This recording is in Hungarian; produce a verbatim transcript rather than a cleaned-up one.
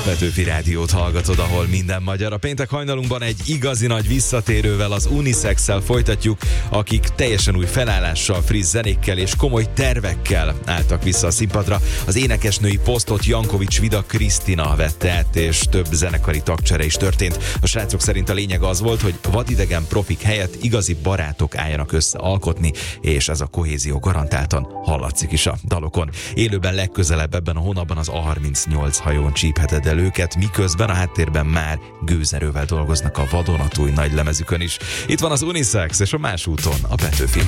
Petőfi Rádiót hallgatod, ahol minden magyar. A péntek hajnalunkban egy igazi nagy visszatérővel, az Unisex-szel folytatjuk, akik teljesen új felállással, friss zenékkel és komoly tervekkel álltak vissza a színpadra. Az énekesnői posztot Jankovics Vida Krisztina vette át, és több zenekari tagcsere is történt. A srácok szerint a lényeg az volt, hogy vadidegen profik helyett igazi barátok álljanak össze alkotni, és ez a kohézió garantáltan hallatszik is a dalokon. Élőben legközelebb ebben a hónapban az A harmincnyolc hajón csípheted el őket, miközben a háttérben már gőzerővel dolgoznak a vadonatúj nagy lemezükön is. Itt van az Unisex és a Más úton a Petőfi.